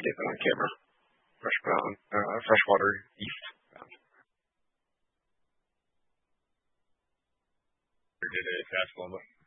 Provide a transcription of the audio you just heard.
get that on camera. Freshwater East. Did a Tascaloma.